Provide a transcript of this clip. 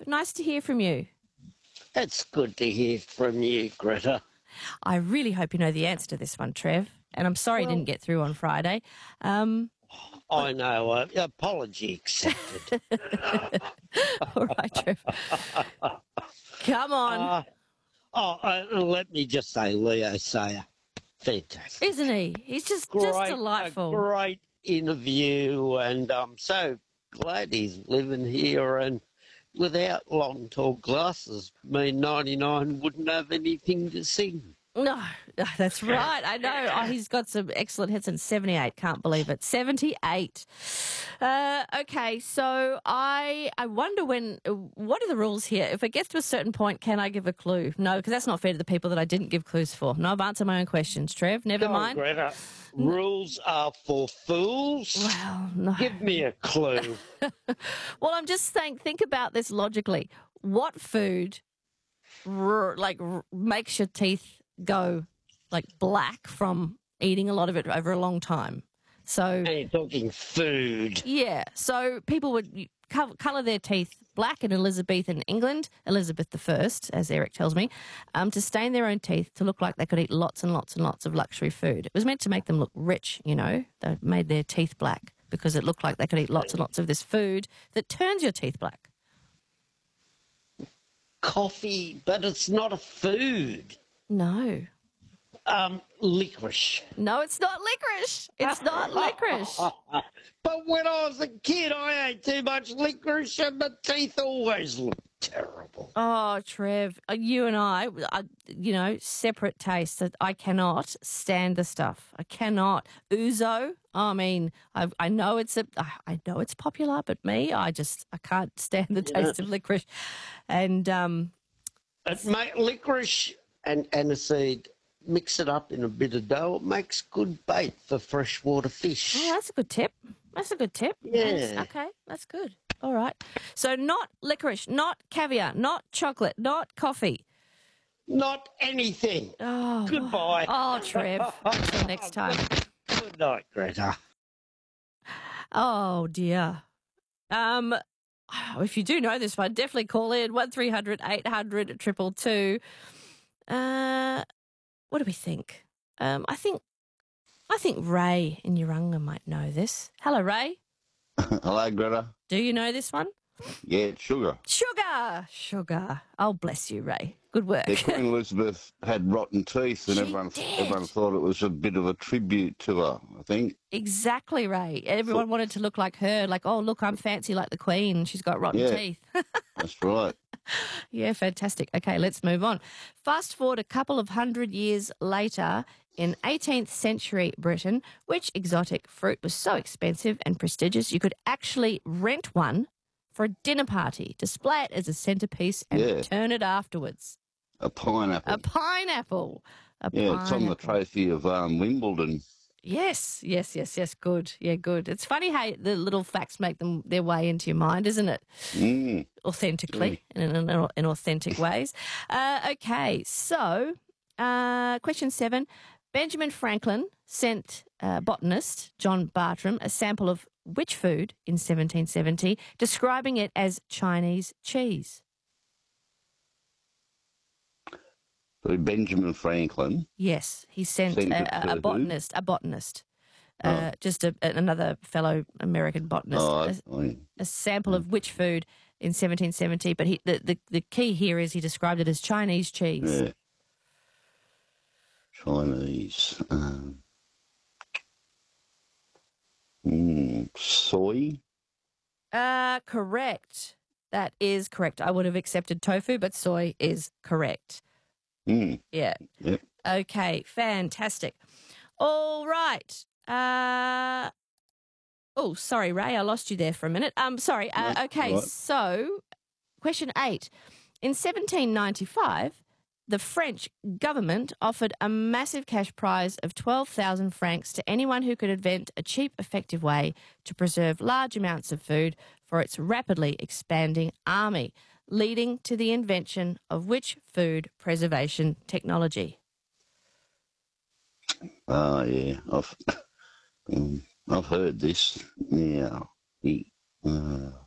Nice to hear from you. It's good to hear from you, Greta. I really hope you know the answer to this one, Trev. And I'm sorry you didn't get through on Friday. I know. Apology accepted. All right, Trev. Come on. Let me just say, Leo Sayer, fantastic. Isn't he? He's just delightful. A great interview, and I'm so glad he's living here. And without long tall glasses, me 99 wouldn't have anything to sing. No, that's right. I know. Oh, he's got some excellent hits in 78. Can't believe it. 78. Okay, so I wonder what are the rules here? If it gets to a certain point, can I give a clue? No, because that's not fair to the people that I didn't give clues for. No, I've answered my own questions, Trev. Never mind. Greta. Rules are for fools. Well, no. Give me a clue. Well, I'm just saying, think about this logically. What food makes your teeth go black from eating a lot of it over a long time? So, And you're talking food. yeah. So people would colour their teeth black in Elizabethan England, Elizabeth I, as Eric tells me, to stain their own teeth to look like they could eat lots and lots and lots of luxury food. It was meant to make them look rich, you know. They made their teeth black because it looked like they could eat lots and lots of this food that turns your teeth black. Coffee, but it's not a food. No. Licorice. No, it's not licorice. It's not licorice. But when I was a kid, I ate too much licorice and my teeth always looked terrible. Oh, Trev, you and I, separate tastes. I cannot stand the stuff. I cannot. Ouzo, I mean, I know it's popular, but me, I can't stand the taste of licorice. And Licorice and aniseed, mix it up in a bit of dough. It makes good bait for freshwater fish. Oh, that's a good tip. Yeah. Okay, that's good. All right. So not licorice, not caviar, not chocolate, not coffee. Not anything. Oh. Goodbye. Oh, Trev. Until next time. Good night, Greta. Oh, dear. If you do know this one, definitely call in 1300 800 222. What do we think? I think Ray in Urunga might know this. Hello, Ray. Hello, Greta. Do you know this one? Yeah, it's sugar. Sugar. Oh, bless you, Ray. Good work. Yeah, Queen Elizabeth had rotten teeth, and everyone thought it was a bit of a tribute to her, I think. Exactly, Ray. Everyone wanted to look like her, like, oh, look, I'm fancy like the Queen. She's got rotten teeth. That's right. Yeah, fantastic. Okay, let's move on. Fast forward a couple of hundred years later, in 18th century Britain, which exotic fruit was so expensive and prestigious you could actually rent one for a dinner party, display it as a centrepiece and return it afterwards? A pineapple. A pineapple. It's on the trophy of Wimbledon. Yes. Good. Yeah, good. It's funny how the little facts make their way into your mind, isn't it? Authentically, in authentic ways. Okay, so question 7. Benjamin Franklin sent botanist John Bartram a sample of which food in 1770, describing it as Chinese cheese? So Benjamin Franklin. Yes, he sent a botanist, just another fellow American botanist, a sample of which food in 1770. But the key here is he described it as Chinese cheese. Yeah. Chinese. Soy? Correct. That is correct. I would have accepted tofu, but soy is correct. Yeah. Yep. Okay, fantastic. All right. Oh, sorry, Ray, I lost you there for a minute. Sorry. Okay, right. So question 8. In 1795, the French government offered a massive cash prize of 12,000 francs to anyone who could invent a cheap, effective way to preserve large amounts of food for its rapidly expanding army, leading to the invention of which food preservation technology? Oh, yeah. I've heard this. Yeah.